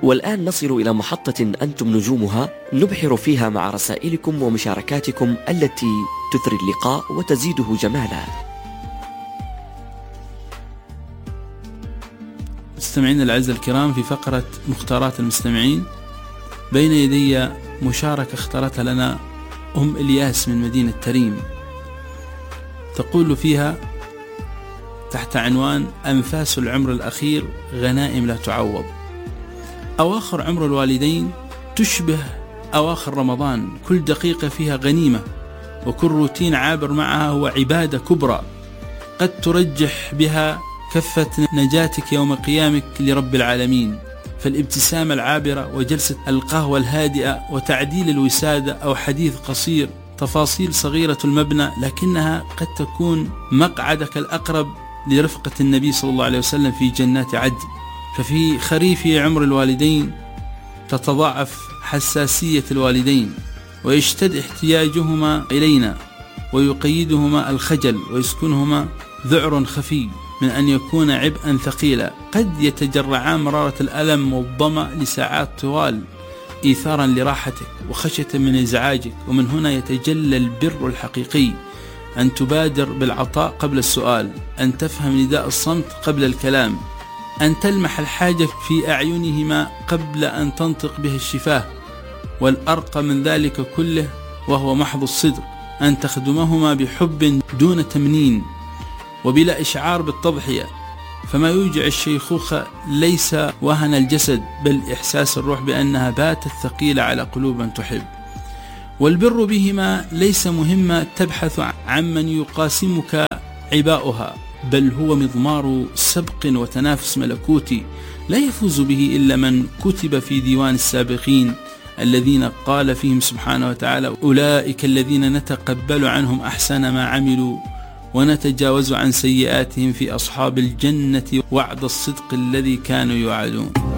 والآن نصل إلى محطة أنتم نجومها نبحر فيها مع رسائلكم ومشاركاتكم التي تثري اللقاء وتزيده جمالا. مستمعين الأعزاء الكرام، في فقرة مختارات المستمعين بين يدي مشاركة اختارتها لنا أم إلياس من مدينة تريم، تقول فيها تحت عنوان أنفاس العمر الأخير غنائم لا تعوض. أواخر عمر الوالدين تشبه أواخر رمضان، كل دقيقة فيها غنيمة، وكل روتين عابر معها هو عبادة كبرى قد ترجح بها كفة نجاتك يوم قيامك لرب العالمين. فالابتسامة العابرة وجلسة القهوة الهادئة وتعديل الوسادة أو حديث قصير، تفاصيل صغيرة المبنى لكنها قد تكون مقعدك الأقرب لرفقة النبي صلى الله عليه وسلم في جنات عدن. ففي خريف عمر الوالدين تتضاعف حساسية الوالدين ويشتد احتياجهما إلينا، ويقيدهما الخجل ويسكنهما ذعر خفي من أن يكون عبئا ثقيلا. قد يتجرعان مرارة الألم والظمأ لساعات طوال إيثارا لراحتك وخشية من إزعاجك. ومن هنا يتجلى البر الحقيقي، أن تبادر بالعطاء قبل السؤال، أن تفهم نداء الصمت قبل الكلام، أن تلمح الحاجة في أعينهما قبل أن تنطق به الشفاه. والأرقى من ذلك كله وهو محض الصدق، أن تخدمهما بحب دون تمنين وبلا إشعار بالتضحية. فما يوجع الشيخوخة ليس وهن الجسد، بل إحساس الروح بأنها باتت ثقيلة على قلوب من تحب. والبر بهما ليس مهمة تبحث عن من يقاسمك عباؤها، بل هو مضمار سبق وتنافس ملكوتي لا يفوز به إلا من كتب في ديوان السابقين الذين قال فيهم سبحانه وتعالى: أولئك الذين نتقبل عنهم أحسن ما عملوا ونتجاوز عن سيئاتهم في أصحاب الجنة وعد الصدق الذي كانوا يوعدون.